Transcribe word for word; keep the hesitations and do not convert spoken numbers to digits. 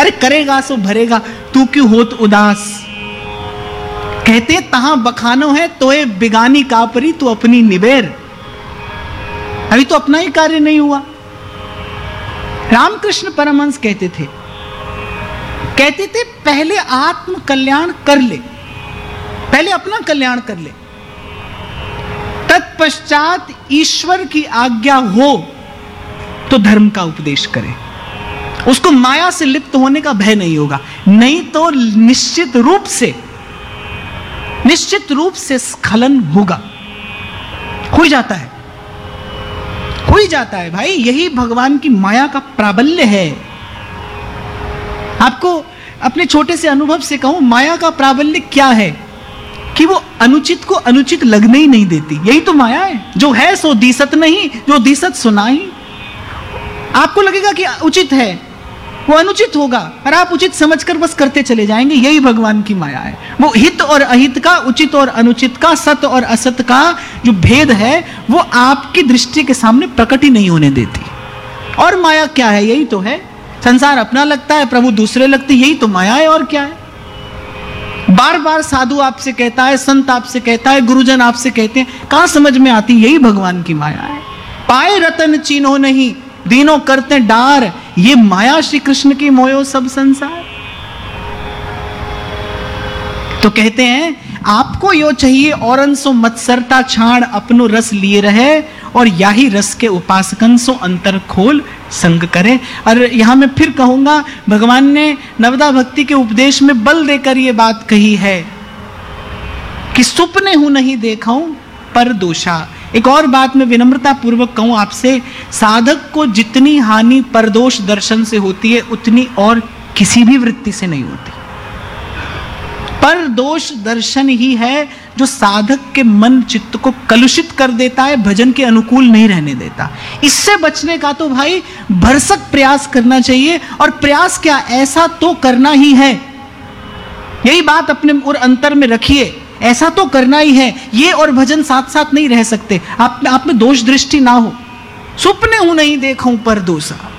अरे करेगा सो भरेगा, तू क्यों होत उदास। कहते तहां बखानो है तोए बिगानी कापरी, तू अपनी निबेर। अभी तो अपना ही कार्य नहीं हुआ। रामकृष्ण परमहंस कहते थे कहते थे पहले आत्म कल्याण कर ले, पहले अपना कल्याण कर ले, तत्पश्चात ईश्वर की आज्ञा हो तो धर्म का उपदेश करे। उसको माया से लिप्त होने का भय नहीं होगा, नहीं तो निश्चित रूप से निश्चित रूप से स्खलन होगा। हो जाता है हो ही जाता है भाई, यही भगवान की माया का प्राबल्य है। आपको अपने छोटे से अनुभव से कहूं, माया का प्राबल्य क्या है कि वो अनुचित को अनुचित लगने ही नहीं देती। यही तो माया है। जो है सो दिसत नहीं, जो दिसत सुना ही। आपको लगेगा कि उचित है, वो अनुचित होगा, और आप उचित समझकर बस करते चले जाएंगे। यही भगवान की माया है। वो हित और अहित का, उचित और अनुचित का, सत और असत का जो भेद है वो आपकी दृष्टि के सामने प्रकट ही नहीं होने देती। और माया क्या है? यही तो है। संसार अपना लगता है, प्रभु दूसरे लगते, यही तो माया है। और क्या है? बार बार साधु आपसे कहता है, संत आपसे कहता है, गुरुजन आपसे कहते हैं, कहां समझ में आती? यही भगवान की माया है। पाए रतन चीन्हो नहीं, दीनों करते डार, ये माया श्री कृष्ण की मोयो सब संसार। तो कहते हैं आपको यो चाहिए औरन सो मत्सरता छाण, अपनो रस लिए रहे, और याही रस के उपासकन सो अंतर खोल संग करे। और यहां मैं फिर कहूंगा, भगवान ने नवदा भक्ति के उपदेश में बल देकर ये बात कही है कि सुपने हूं नहीं देखाऊं पर दोषा। एक और बात मैं विनम्रता पूर्वक कहूं आपसे, साधक को जितनी हानि परदोष दर्शन से होती है उतनी और किसी भी वृत्ति से नहीं होती। परदोष दर्शन ही है जो साधक के मन चित्त को कलुषित कर देता है, भजन के अनुकूल नहीं रहने देता। इससे बचने का तो भाई भरसक प्रयास करना चाहिए। और प्रयास क्या, ऐसा तो करना ही है। यही बात अपने और अंतर में रखिए, ऐसा तो करना ही है। ये और भजन साथ साथ नहीं रह सकते। आप, आप में दोष दृष्टि ना हो। सुपने हूं नहीं देखूं पर दोषा।